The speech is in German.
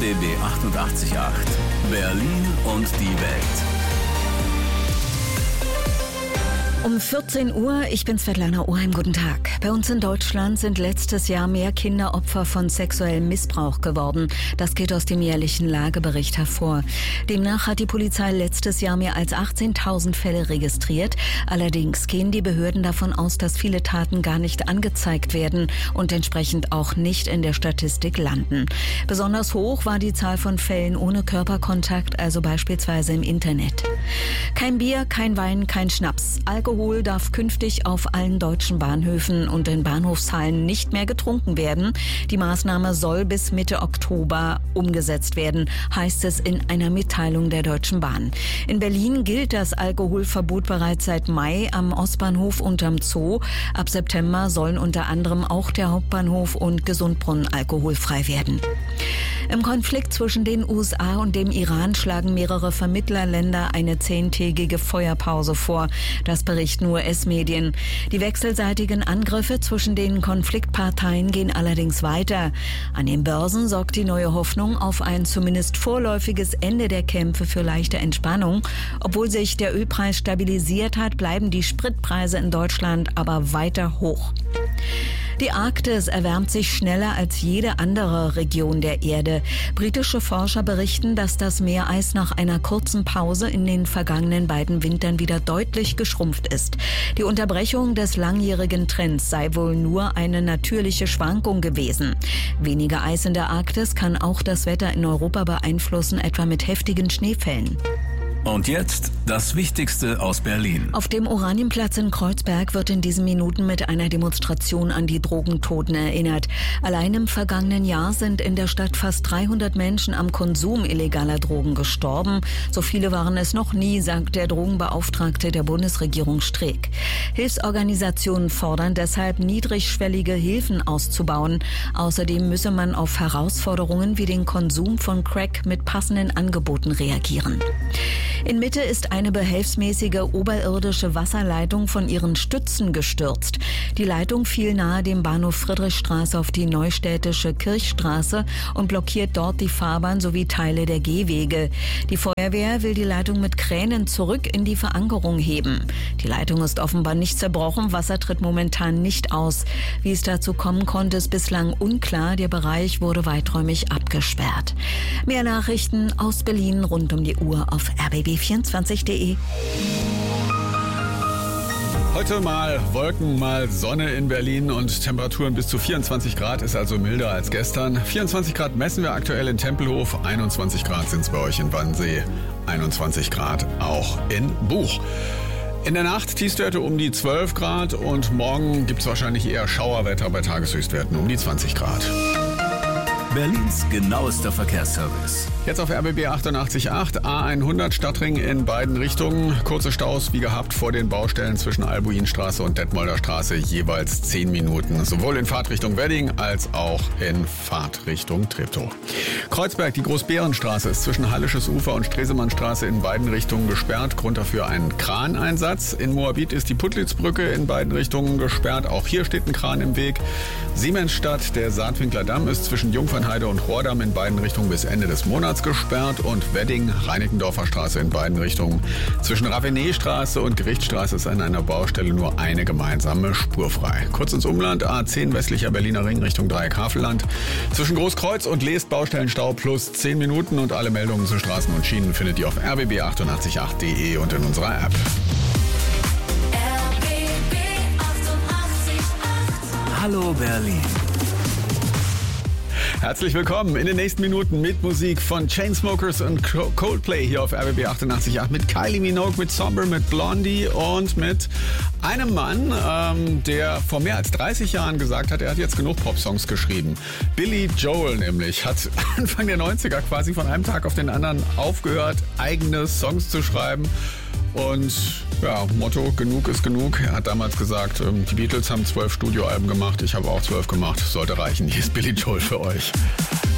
RBB 88.8 Berlin und die Welt. Um 14 Uhr, ich bin Svetlana Oheim, guten Tag. Bei uns in Deutschland sind letztes Jahr mehr Kinder Opfer von sexuellem Missbrauch geworden. Das geht aus dem jährlichen Lagebericht hervor. Demnach hat die Polizei letztes Jahr mehr als 18.000 Fälle registriert. Allerdings gehen die Behörden davon aus, dass viele Taten gar nicht angezeigt werden und entsprechend auch nicht in der Statistik landen. Besonders hoch war die Zahl von Fällen ohne Körperkontakt, also beispielsweise im Internet. Kein Bier, kein Wein, kein Schnaps. Alkohol darf künftig auf allen deutschen Bahnhöfen und in Bahnhofshallen nicht mehr getrunken werden. Die Maßnahme soll bis Mitte Oktober umgesetzt werden, heißt es in einer Mitteilung der Deutschen Bahn. In Berlin gilt das Alkoholverbot bereits seit Mai am Ostbahnhof und am Zoo. Ab September sollen unter anderem auch der Hauptbahnhof und Gesundbrunnen alkoholfrei werden. Im Konflikt zwischen den USA und dem Iran schlagen mehrere Vermittlerländer eine 10-tägige Feuerpause vor. Das berichten US-Medien. Die wechselseitigen Angriffe zwischen den Konfliktparteien gehen allerdings weiter. An den Börsen sorgt die neue Hoffnung auf ein zumindest vorläufiges Ende der Kämpfe für leichte Entspannung. Obwohl sich der Ölpreis stabilisiert hat, bleiben die Spritpreise in Deutschland aber weiter hoch. Die Arktis erwärmt sich schneller als jede andere Region der Erde. Britische Forscher berichten, dass das Meereis nach einer kurzen Pause in den vergangenen beiden Wintern wieder deutlich geschrumpft ist. Die Unterbrechung des langjährigen Trends sei wohl nur eine natürliche Schwankung gewesen. Weniger Eis in der Arktis kann auch das Wetter in Europa beeinflussen, etwa mit heftigen Schneefällen. Und jetzt das Wichtigste aus Berlin. Auf dem Oranienplatz in Kreuzberg wird in diesen Minuten mit einer Demonstration an die Drogentoten erinnert. Allein im vergangenen Jahr sind in der Stadt fast 300 Menschen am Konsum illegaler Drogen gestorben. So viele waren es noch nie, sagt der Drogenbeauftragte der Bundesregierung Streeck. Hilfsorganisationen fordern deshalb, niedrigschwellige Hilfen auszubauen. Außerdem müsse man auf Herausforderungen wie den Konsum von Crack mit passenden Angeboten reagieren. In Mitte ist eine behelfsmäßige oberirdische Wasserleitung von ihren Stützen gestürzt. Die Leitung fiel nahe dem Bahnhof Friedrichstraße auf die neustädtische Kirchstraße und blockiert dort die Fahrbahn sowie Teile der Gehwege. Die Feuerwehr will die Leitung mit Kränen zurück in die Verankerung heben. Die Leitung ist offenbar nicht zerbrochen, Wasser tritt momentan nicht aus. Wie es dazu kommen konnte, ist bislang unklar. Der Bereich wurde weiträumig abgesperrt. Mehr Nachrichten aus Berlin rund um die Uhr auf rbb24.de. Heute mal Wolken, mal Sonne in Berlin und Temperaturen bis zu 24 Grad, ist also milder als gestern. 24 Grad messen wir aktuell in Tempelhof, 21 Grad sind es bei euch in Wannsee, 21 Grad auch in Buch. In der Nacht Tiefstwerte um die 12 Grad und morgen gibt es wahrscheinlich eher Schauerwetter bei Tageshöchstwerten um die 20 Grad. Berlins genauester Verkehrsservice. Jetzt auf RBB 88.8, A100 Stadtring in beiden Richtungen. Kurze Staus wie gehabt vor den Baustellen zwischen Albuinstraße und Detmolder Straße, jeweils 10 Minuten. Sowohl in Fahrtrichtung Wedding als auch in Fahrtrichtung Treptow. Kreuzberg, die Großbärenstraße ist zwischen Hallisches Ufer und Stresemannstraße in beiden Richtungen gesperrt. Grund dafür ein Kraneinsatz. In Moabit ist die Puttlitzbrücke in beiden Richtungen gesperrt. Auch hier steht ein Kran im Weg. Siemensstadt, der Saatwinkler Damm ist zwischen Jungfernheide und Rohrdamm in beiden Richtungen bis Ende des Monats gesperrt und Wedding, Reinickendorfer Straße in beiden Richtungen. Zwischen Ravenetstraße und Gerichtsstraße ist an einer Baustelle nur eine gemeinsame Spur frei. Kurz ins Umland, A10 westlicher Berliner Ring Richtung Dreieck-Havelland. Zwischen Großkreuz und Leest Baustellenstau plus 10 Minuten und alle Meldungen zu Straßen und Schienen findet ihr auf rbb888.de und in unserer App. RBB 88.8 Hallo Berlin. Herzlich willkommen in den nächsten Minuten mit Musik von Chainsmokers und Coldplay hier auf RBB 88.8 mit Kylie Minogue, mit Somber, mit Blondie und mit einem Mann, der vor mehr als 30 Jahren gesagt hat, er hat jetzt genug Popsongs geschrieben. Billy Joel nämlich hat Anfang der 90er quasi von einem Tag auf den anderen aufgehört, eigene Songs zu schreiben. Und ja, Motto, genug ist genug. Er hat damals gesagt, die Beatles haben 12 Studioalben gemacht, ich habe auch 12 gemacht, sollte reichen. Hier ist Billy Joel für euch.